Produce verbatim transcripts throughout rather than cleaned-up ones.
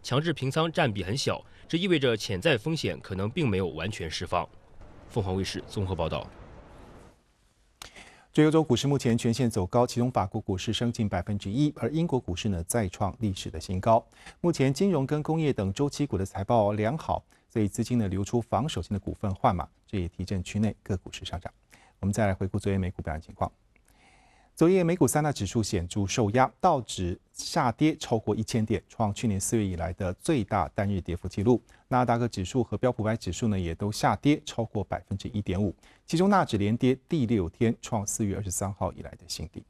强制平仓占比很小，这意味着潜在风险可能并没有完全释放。凤凰卫视综合报道。 这欧洲股市目前全线走高，其中法国股市升近百分之一，而英国股市呢再创历史的新高。目前金融跟工业等周期股的财报良好，所以资金呢流出防守性的股份换马，这也提振区内各股市上涨。我们再来回顾昨夜美股表现情况。昨夜美股三大指数显著受压，道指下跌超过一千点，创去年四月以来的最大单日跌幅纪录。纳达克指数和标普五百指数呢也都下跌超过百分之一点五，其中纳指连跌第六天，创四月二十三号以来的新低。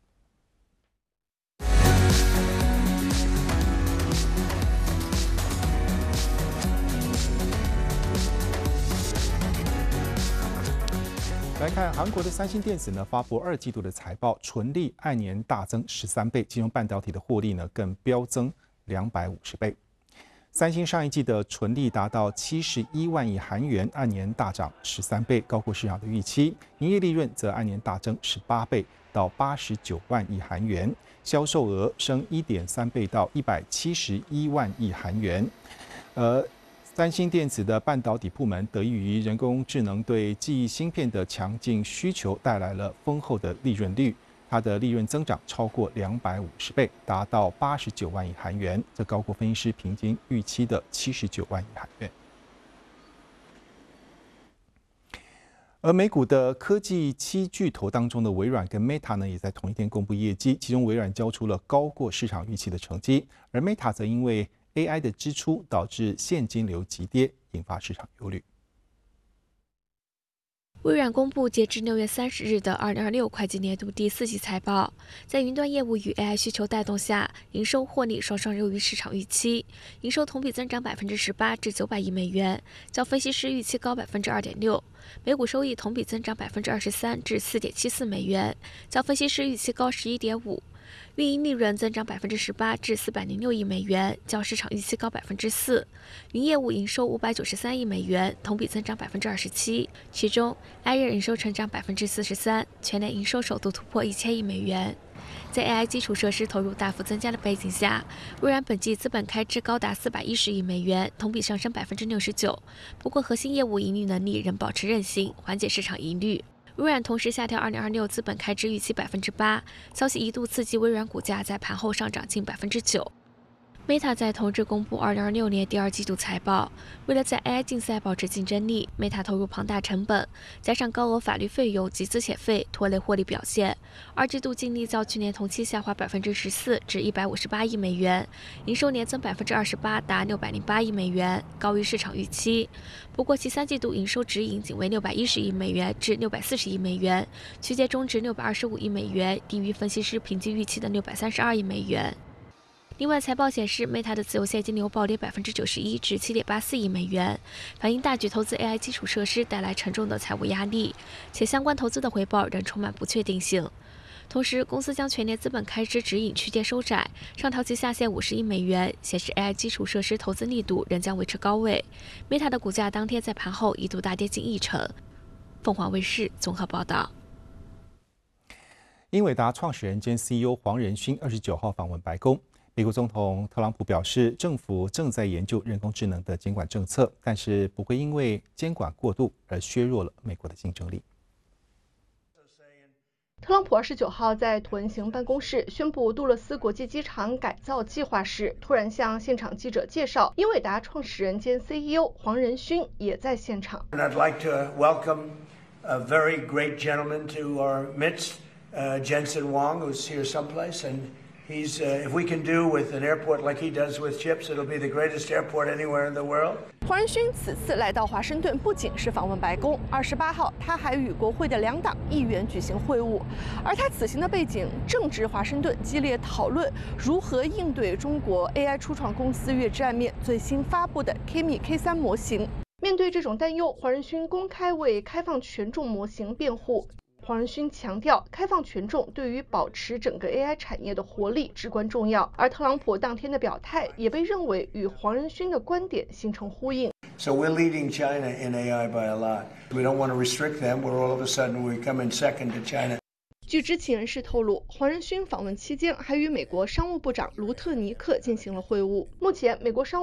来看韩国的三星电子呢，发布二季度的财报，纯利按年大增十三倍，其中半导体的获利呢更飙增两百五十倍。三星上一季的纯利达到七十一万亿韩元，按年大涨十三倍，高过市场的预期。营业利润则按年大增十八倍，到八十九万亿韩元，销售额升一点三倍到一百七十一万亿韩元。呃。三星电子的半导体部门得益于人工智能对记忆芯片的强劲需求，带来了丰厚的利润率。它的利润增长超过两百五十倍，达到八十九万亿韩元，这高过分析师平均预期的七十九万亿韩元。而美股的科技七巨头当中的微软跟 Meta 呢，也在同一天公布业绩，其中微软交出了高过市场预期的成绩，而 Meta 则因为A I 的支出导致现金流急跌，引发市场忧虑。 微软公布截至六月三十日的二零二六会计年度第四季财报，在云端业务与 A I 需求带动下，营收获利双双优于市场预期。营收同比增长百分之十八至九百亿美元，较分析师预期高百分之二点六。每股收益同比增长百分之二十三至四点七四美元，较分析师预期高十一点五。运营利润增长百分之十八至四百零六亿美元，较市场预期高百分之四。云业务营收五百九十三亿美元，同比增长百分之二十七。其中 Azure 营收成长百分之四十三，全年营收首度突破一千亿美元。在 A I 基础设施投入大幅增加的背景下，微软本季资本开支高达四百一十亿美元，同比上升百分之六十九。不过，核心业务盈利能力仍保持韧性，缓解市场疑虑。微软同时下调二零二六资本开支预期百分之八，消息一度刺激微软股价在盘后上涨近百分之九。Meta 在同日公布二零二六年第二季度财报，为了在 A I 竞赛保持竞争力 ，Meta 投入庞大成本，加上高额法律费用及资遣费，拖累获利表现。二季度净利较去年同期下滑百分之十四，至一百五十八亿美元，营收年增百分之二十八，达六百零八亿美元，高于市场预期。不过，其三季度营收指引仅为六百一十亿美元至六百四十亿美元，区间中值六百二十五亿美元，低于分析师平均预期的六百三十二亿美元。另外，财报显示 ，Meta 的自由现金流暴跌百分之九十一至七点八四亿美元，反映大举投资 A I 基础设施带来沉重的财务压力，且相关投资的回报仍充满不确定性。同时，公司将全年资本开支指引区间收窄，上调其下限五十亿美元，显示 A I 基础设施投资力度仍将维持高位。Meta 的股价当天在盘后一度大跌近一成。凤凰卫视综合报道。 英伟达创始人兼 C E O 黄仁勋二十九号访问白宫。美国总统特朗普表示，政府正在研究人工智能的监管政策，但是不会因为监管过度而削弱了美国的竞争力。 特朗普二十九号在椭圆形办公室宣布杜勒斯国际机场改造计划时，突然向现场记者介绍，英伟达创始人兼 C E O 黄仁勋也在现场。 And I'd like to welcome a very great gentleman to our midst, uh, Jensen Huang, who's here someplace, and he's, uh, if we can do with an airport like he does with chips, it'll be the greatest airport anywhere in the world. 黄仁勋此次来到华盛顿，不仅是访问白宫，二十八号他还与国会的两党议员举行会晤。而他此行的背景正值华盛顿激烈讨论如何应对中国 A I 初创公司月之暗面最新发布的 Kimi K 三模型。面对这种担忧，黄仁勋公开为开放权重模型辩护。黄仁勋强调，开放权重对于保持整个 A I 产业的活力至关重要。而特朗普当天的表态也被认为与黄仁勋的观点形成呼应。 So we're leading China in A I by a lot. We don't want to restrict them. We're all of a sudden we come in second to China. 据知情人士透露，黄仁勋访问期间还与美国商务部长卢特尼克进行了会晤。目前，美国商务